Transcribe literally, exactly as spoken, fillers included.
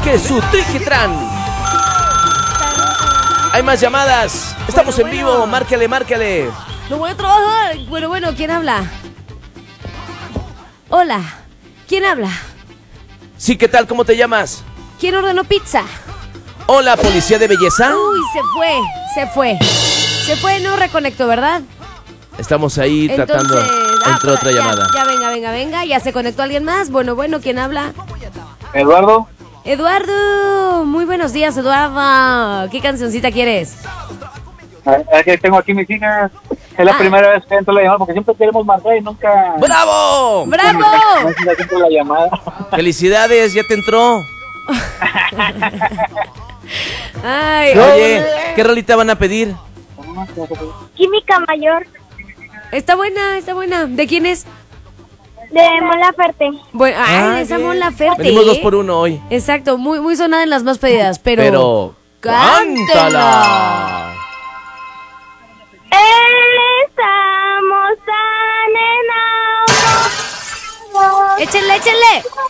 saque su triquitran. Hay más llamadas. Estamos Bueno, en bueno. vivo. Márcale, márcale. No voy a trabajar. Bueno, bueno, ¿quién habla? Hola. ¿Quién habla? Sí, ¿qué tal? ¿Cómo te llamas? ¿Quién ordenó pizza? Hola, policía de belleza. Uy, se fue, se fue. Se fue, no reconectó, ¿verdad? Estamos ahí tratando. ah, Entró pero otra ya, llamada. Ya, venga, venga, venga. Ya se conectó alguien más. Bueno, bueno, ¿quién habla? Eduardo. Eduardo. Muy buenos días, Eduardo. ¿Qué cancioncita quieres? Es que tengo aquí mis hijas. Es la Ah. primera vez que entro la llamada porque siempre queremos marcar y nunca. ¡Bravo! ¡Bravo! Nunca entro la llamada. Felicidades, ya te entró. Ay, Oye, ¿qué rolita van a pedir? Química Mayor está buena, está buena. ¿De quién es? de Mon Laferte. Bueno, ay, Ah, de esa bien. Mon Laferte. Venimos dos por uno hoy. Exacto, muy, muy sonada en las más pedidas, pero. Pero. ¡Cántala! Estamos tan enamorados. ¡Échenle, échenle!